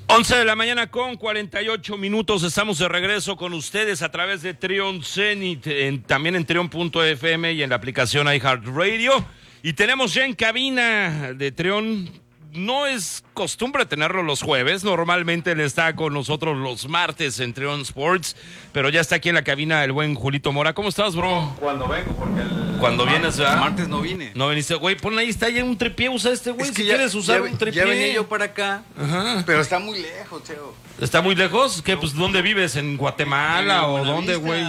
11 de la mañana con 48 minutos, estamos de regreso con ustedes a través de Trion Zenit, también en Trion.fm y en la aplicación iHeartRadio. Y tenemos ya en cabina de Trion, no es costumbre tenerlo los jueves, normalmente él está con nosotros los martes en Trion Sports, pero ya está aquí en la cabina el buen Julito Mora. ¿Cómo estás, bro? Cuando vengo, porque cuando vienes, ¿verdad? El martes no vine. No viniste, güey, ponle ahí, está ahí un tripié, usa este, güey, si quieres usar un tripié. Ya venía yo para acá, Ajá. pero está muy lejos, Cheo. ¿Está muy lejos? ¿Qué, pues, dónde vives? ¿En Guatemala o dónde, güey?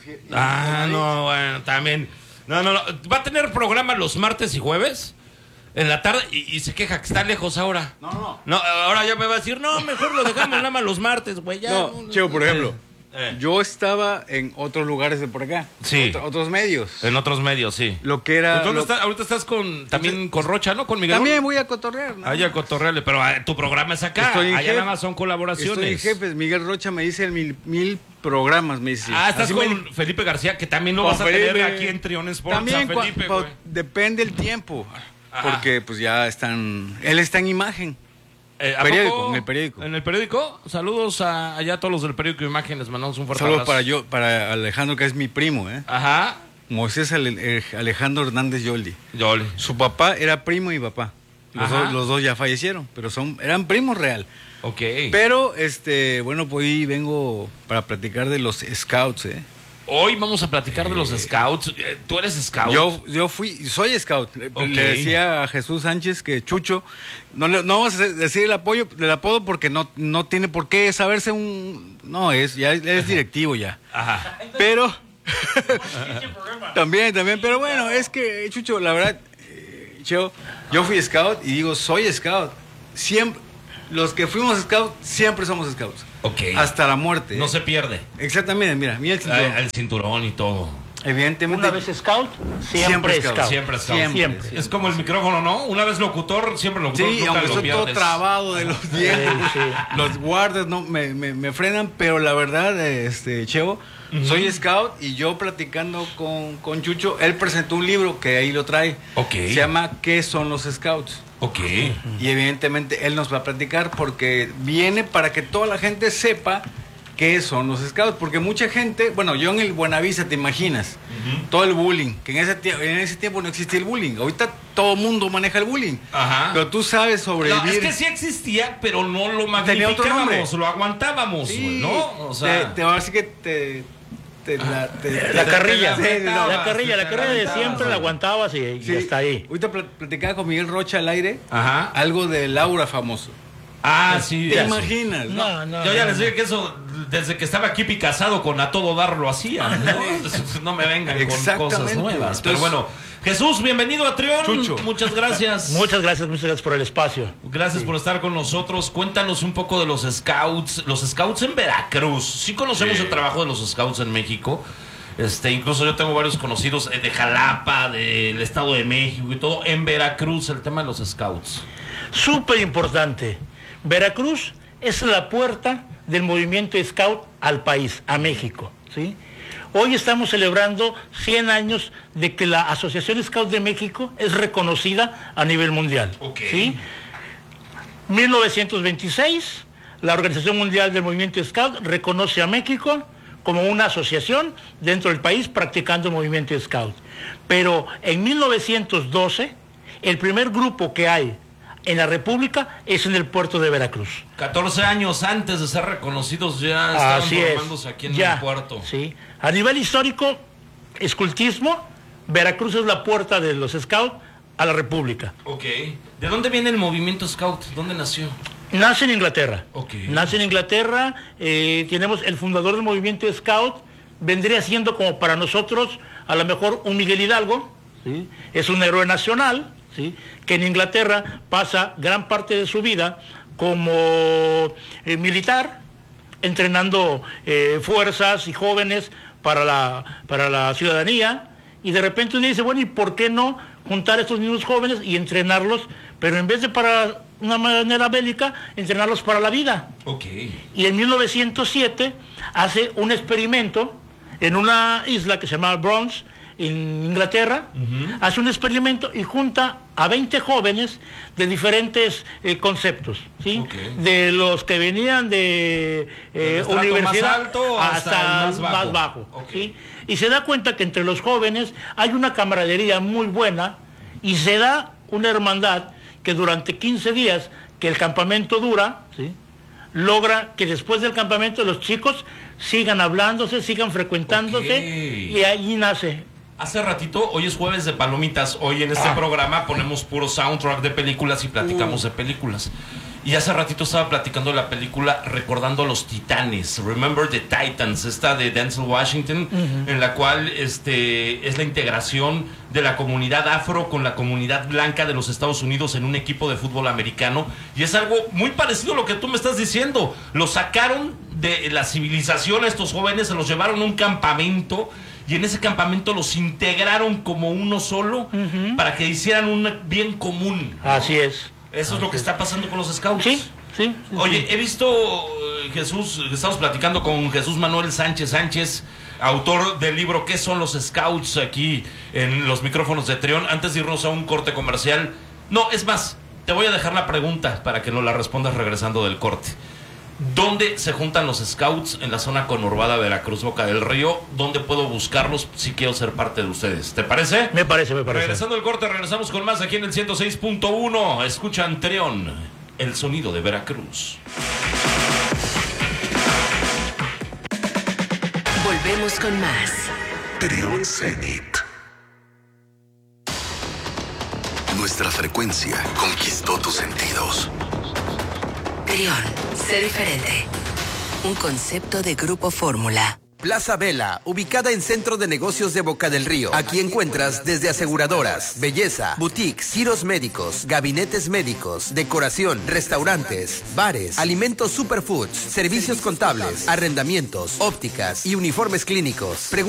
No, bueno, también. No. ¿Va a tener programa los martes y jueves? En la tarde, y se queja que está lejos ahora. No, ahora ya me va a decir, no, mejor lo dejamos nada más los martes, güey. No, Cheo, por ejemplo, yo estaba en otros lugares de por acá. Sí. Otros medios. En otros medios, sí. Lo que era... Ahorita estás también con Rocha, ¿no? Con Miguel. También voy a cotorrear, ¿no? A cotorrearle, pero tu programa es acá. Allá nada más son colaboraciones. Estoy en Jefes. Miguel Rocha me dice mil programas, me dice. Estás con Felipe García, que también lo vas a tener aquí en Trion Sports. También, Felipe, depende el tiempo. Ajá. Porque pues ya él está en imagen. En el periódico. ¿En el periódico? Saludos allá a todos los del periódico Imagen, les mandamos un fuerte abrazo. Saludos para Alejandro, que es mi primo, ¿eh? Ajá. Moisés Alejandro Hernández Yoli. Su papá era primo y papá. Los dos ya fallecieron, pero eran primos real. Ok. Pero, bueno, pues hoy vengo para platicar de los scouts, ¿eh? Hoy vamos a platicar de los scouts. ¿Tú eres scout? Soy scout. Okay. Le decía a Jesús Sánchez que Chucho, no vamos a decir el apodo porque no tiene por qué saberse no es directivo ya. Ajá. Pero también, pero bueno, es que Chucho, la verdad, yo fui scout y digo, soy scout. Siempre, los que fuimos scout, siempre somos scouts. Okay. Hasta la muerte. No se pierde. Exactamente, mira el cinturón. El cinturón y todo. Evidentemente. Una vez scout, siempre scout. Siempre. Es como el micrófono, ¿no? Una vez locutor, siempre locutor. Sí, aunque estoy todo trabado de los dientes. Sí. Los guardas no me frenan, pero la verdad, Chevo, soy scout y yo platicando con Chucho, él presentó un libro que ahí lo trae. Okay. Se llama ¿Qué son los scouts? Ok. Y evidentemente él nos va a platicar porque viene para que toda la gente sepa qué son los scouts, porque mucha gente, bueno, yo en el Buenavista, te imaginas, todo el bullying, que en ese tiempo no existía el bullying, ahorita todo el mundo maneja el bullying. Ajá. Pero tú sabes sobrevivir. No, es que sí existía, pero no lo magnificábamos, lo aguantábamos, sí, ¿no? O sea, te va a decir que la carrilla de siempre la aguantabas y hasta ahí. Ahorita platicaba con Miguel Rocha al aire. Ajá. Algo de Laura famoso. Sí. ¿Te imaginas? No, yo ya les dije que eso, desde que estaba aquí casado con A Todo Dar lo hacía. No me vengan con cosas nuevas. Entonces, pero bueno, Jesús, bienvenido a Trion. Chucho. Muchas gracias. Muchas gracias por el espacio. Gracias por estar con nosotros. Cuéntanos un poco de los scouts. Los scouts en Veracruz. Sí conocemos el trabajo de los scouts en México. Incluso yo tengo varios conocidos de Jalapa, del Estado de México y todo. En Veracruz, el tema de los scouts. Súper importante. Veracruz es la puerta del movimiento scout al país, a México, ¿sí? Hoy estamos celebrando 100 años de que la Asociación Scout de México es reconocida a nivel mundial. Okay. ¿Sí? 1926, la Organización Mundial del Movimiento Scout reconoce a México como una asociación dentro del país practicando el movimiento scout. Pero en 1912, el primer grupo que hay en la República es en el puerto de Veracruz. 14 años antes de ser reconocidos ya estaban formándose aquí en el puerto. Sí. A nivel histórico, escultismo, Veracruz es la puerta de los scouts a la República. Ok. ¿De dónde viene el movimiento scout? ¿Dónde nació? Nace en Inglaterra. Okay. Nace en Inglaterra. Tenemos el fundador del movimiento scout, vendría siendo como para nosotros a lo mejor un Miguel Hidalgo, ¿sí? Es un héroe nacional, ¿sí? Que en Inglaterra pasa gran parte de su vida como militar, entrenando fuerzas y jóvenes para la ciudadanía, y de repente uno dice, bueno, ¿y por qué no juntar a estos mismos jóvenes y entrenarlos, pero en vez de para una manera bélica, entrenarlos para la vida? Okay. Y en 1907 hace un experimento en una isla que se llama Bronx, en Inglaterra, hace un experimento y junta a 20 jóvenes de diferentes conceptos, ¿sí? De los que venían de universidad más alto hasta el más bajo, ¿sí? Y se da cuenta que entre los jóvenes hay una camaradería muy buena y se da una hermandad que durante 15 días que el campamento dura, ¿sí?, logra que después del campamento los chicos sigan hablándose, sigan frecuentándose, y ahí nace. Hace ratito, hoy es jueves de palomitas, hoy en este programa ponemos puro soundtrack de películas y platicamos de películas. Y hace ratito estaba platicando de la película recordando a los Titanes, Remember the Titans, esta de Denzel Washington, en la cual es la integración de la comunidad afro con la comunidad blanca de los Estados Unidos en un equipo de fútbol americano. Y es algo muy parecido a lo que tú me estás diciendo. Los sacaron de la civilización a estos jóvenes, se los llevaron a un campamento y en ese campamento los integraron como uno solo para que hicieran un bien común, ¿no? Así es. Eso es lo que está pasando con los scouts. Sí. Oye, he visto, Jesús, estamos platicando con Jesús Manuel Sánchez, autor del libro ¿Qué son los scouts?, aquí en los micrófonos de Trión. Antes de irnos a un corte comercial, no, es más, te voy a dejar la pregunta para que nos la respondas regresando del corte. ¿Dónde se juntan los scouts en la zona conurbada de Veracruz, Boca del Río? ¿Dónde puedo buscarlos si quiero ser parte de ustedes? ¿Te parece? Me parece. Regresando al corte, regresamos con más aquí en el 106.1. Escuchan Trión, el sonido de Veracruz. Volvemos con más. Trión Zenit. Nuestra frecuencia conquistó tus sentidos. Trión, sé diferente. Un concepto de Grupo Fórmula. Plaza Vela, ubicada en Centro de Negocios de Boca del Río. Aquí encuentras desde aseguradoras, belleza, boutiques, giros médicos, gabinetes médicos, decoración, restaurantes, bares, alimentos superfoods, servicios contables, arrendamientos, ópticas y uniformes clínicos.